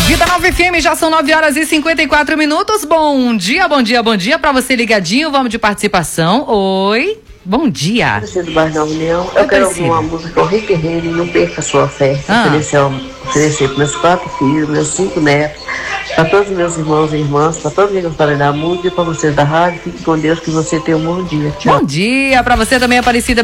Vida Nova FM, já são 9h54. Bom dia, bom dia, bom dia pra você ligadinho. Vamos de participação. Oi, bom dia. Do Bairro da União, eu quero ouvir uma música com o Rick Herrera e Não Perca a Sua Fé. Oferecer para meus 4 filhos, meus 5 netos, para todos os meus irmãos e irmãs, para todos que gostarem da música e para vocês da rádio. Fique com Deus, que você tenha um bom dia. Tchau. Bom dia pra você também, Aparecida.